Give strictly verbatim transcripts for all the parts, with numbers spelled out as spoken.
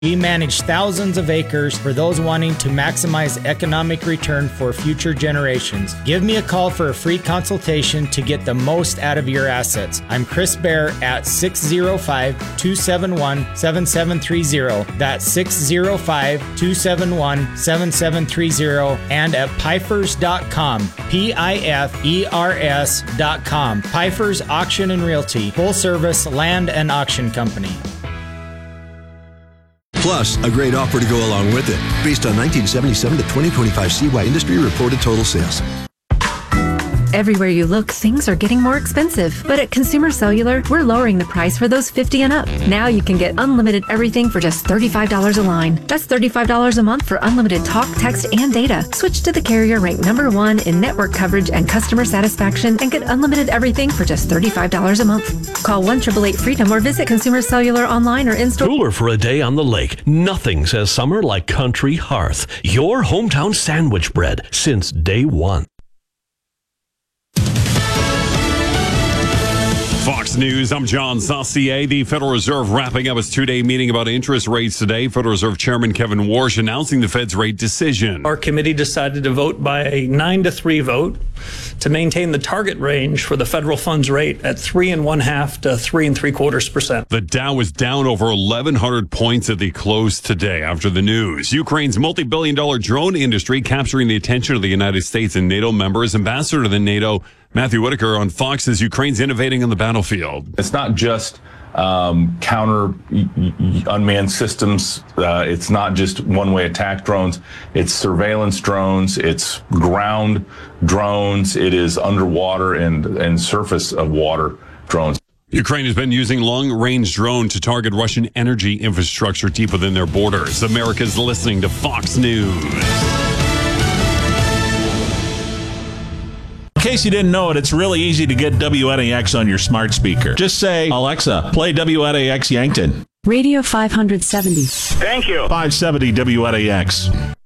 We manage thousands of acres for those wanting to maximize economic return for future generations. Give me a call for a free consultation to get the most out of your assets. I'm Chris Bear at six oh five, two seven one, seven seven three oh. That's six oh five, two seven one, seven seven three oh and at pifers dot com. P I F E R S dot com. Pifers Auction and Realty, full service land and auction company. Plus, a great offer to go along with it, based on nineteen seventy-seven to twenty twenty-five C Y industry reported total sales. Everywhere you look, things are getting more expensive. But at Consumer Cellular, we're lowering the price for those fifty and up. Now you can get unlimited everything for just thirty-five dollars a line. That's thirty-five dollars a month for unlimited talk, text, and data. Switch to the carrier ranked number one in network coverage and customer satisfaction and get unlimited everything for just thirty-five dollars a month. Call one eight eight eight freedom or visit Consumer Cellular online or in-store. Cooler for a day on the lake. Nothing says summer like Country Hearth. Your hometown sandwich bread since day one. Fox News, I'm John Saucier. The Federal Reserve wrapping up its two-day meeting about interest rates today. Federal Reserve Chairman Kevin Warsh announcing the Fed's rate decision. Our committee decided to vote by a nine to three vote to maintain the target range for the federal funds rate at three and one half to three and three quarters percent. The Dow was down over eleven hundred points at the close today after the news. Ukraine's multi-billion dollar drone industry capturing the attention of the United States and NATO members. Ambassador to the NATO, Matthew Whitaker on Fox says Ukraine's innovating on the battlefield. It's not just um, counter unmanned systems. Uh, it's not just one-way attack drones. It's surveillance drones. It's ground drones. It is underwater and, and surface of water drones. Ukraine has been using long-range drone to target Russian energy infrastructure deep within their borders. America's listening to Fox News. In case you didn't know it, it's really easy to get W N A X on your smart speaker. Just say, Alexa, play W N A X Yankton. Radio five seventy. Thank you. five seventy W N A X.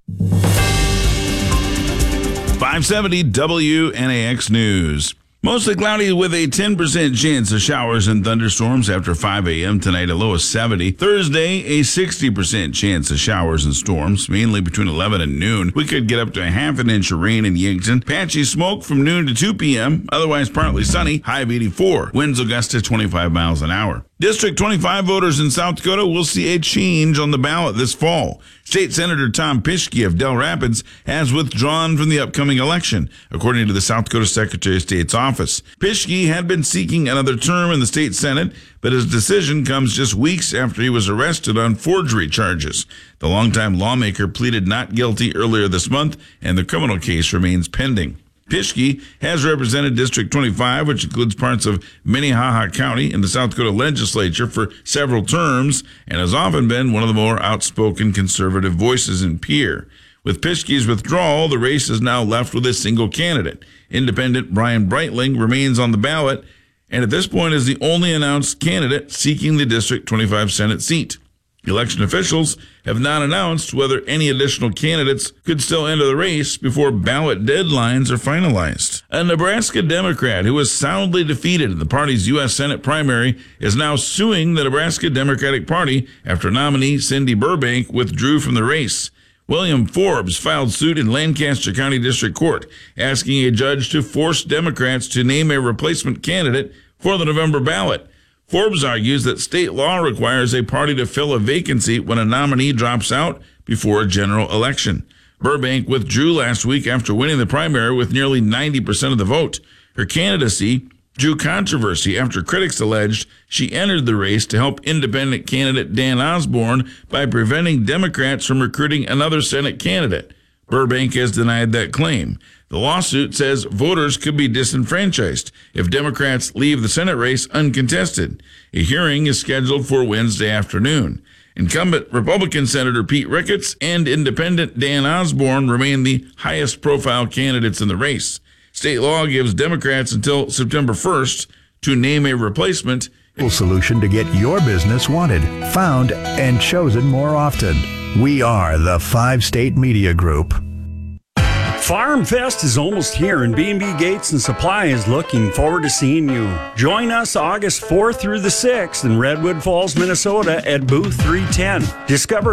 five seventy W N A X News. Mostly cloudy with a ten percent chance of showers and thunderstorms after five a.m. tonight, a low of seventy. Thursday, a sixty percent chance of showers and storms, mainly between eleven and noon. We could get up to a half an inch of rain in Yankton. Patchy smoke from noon to two p.m., otherwise partly sunny, high of eighty-four. Winds will gust to twenty-five miles an hour. District twenty-five voters in South Dakota will see a change on the ballot this fall. State Senator Tom Pischke of Dell Rapids has withdrawn from the upcoming election, according to the South Dakota Secretary of State's office. Pischke had been seeking another term in the state Senate, but his decision comes just weeks after he was arrested on forgery charges. The longtime lawmaker pleaded not guilty earlier this month, and the criminal case remains pending. Pischke has represented District twenty-five, which includes parts of Minnehaha County, in the South Dakota legislature for several terms and has often been one of the more outspoken conservative voices in Pierre. With Pischke's withdrawal, the race is now left with a single candidate. Independent Brian Breitling remains on the ballot and at this point is the only announced candidate seeking the District twenty-five Senate seat. Election officials have not announced whether any additional candidates could still enter the race before ballot deadlines are finalized. A Nebraska Democrat who was soundly defeated in the party's U S Senate primary is now suing the Nebraska Democratic Party after nominee Cindy Burbank withdrew from the race. William Forbes filed suit in Lancaster County District Court, asking a judge to force Democrats to name a replacement candidate for the November ballot. Forbes argues that state law requires a party to fill a vacancy when a nominee drops out before a general election. Burbank withdrew last week after winning the primary with nearly ninety percent of the vote. Her candidacy drew controversy after critics alleged she entered the race to help independent candidate Dan Osborne by preventing Democrats from recruiting another Senate candidate. Burbank has denied that claim. The lawsuit says voters could be disenfranchised if Democrats leave the Senate race uncontested. A hearing is scheduled for Wednesday afternoon. Incumbent Republican Senator Pete Ricketts and independent Dan Osborne remain the highest profile candidates in the race. State law gives Democrats until September first to name a replacement. Solution to get your business wanted, found, and chosen more often. We are the Five State Media Group. Farm Fest is almost here, and B and B Gates and Supply is looking forward to seeing you. Join us August fourth through the sixth in Redwood Falls, Minnesota at Booth three ten. Discover